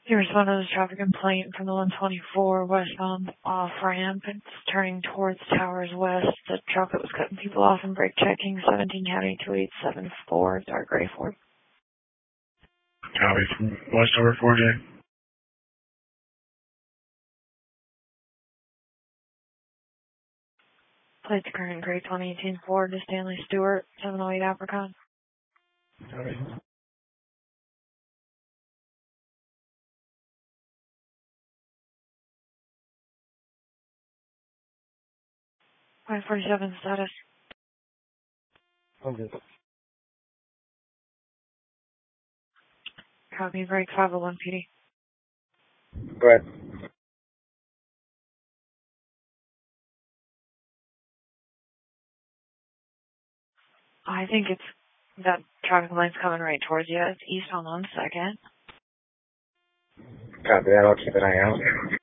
You responded to the traffic complaint from the 124 westbound off ramp. It's turning towards Towers West. The truck that was cutting people off and brake checking, 17 County 2874, dark gray Ford. Copy from Westover 4J. Plates current gray 2018 Ford to Stanley Stewart, 708 Apricot. Copy. 547 status. Okay. Copy, break 501 PD. Go ahead. I think it's that traffic line's coming right towards you. It's east on 1 second. Copy that. I'll keep an eye out.